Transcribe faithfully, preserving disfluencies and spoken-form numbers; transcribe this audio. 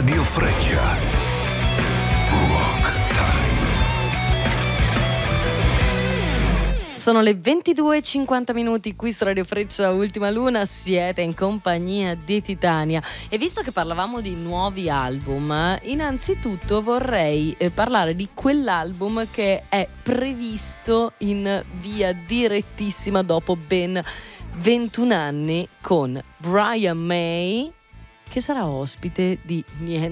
Radio Freccia. Rock Time. Sono le ventidue e cinquanta minuti qui su Radio Freccia Ultima Luna, siete in compagnia di Titania e visto che parlavamo di nuovi album, innanzitutto vorrei eh, parlare di quell'album che è previsto in via direttissima dopo ben ventuno anni con Brian May, che sarà ospite di niente